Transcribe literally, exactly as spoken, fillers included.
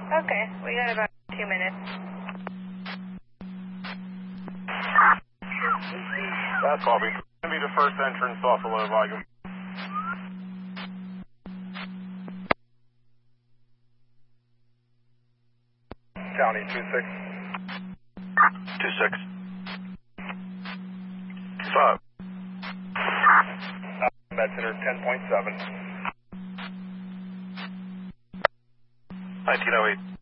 Okay, we got about two minutes. That's Bobby. It's going to be the first entrance off of low volume. County two six. two six. five. Med Center ten point seven. nineteen oh eight.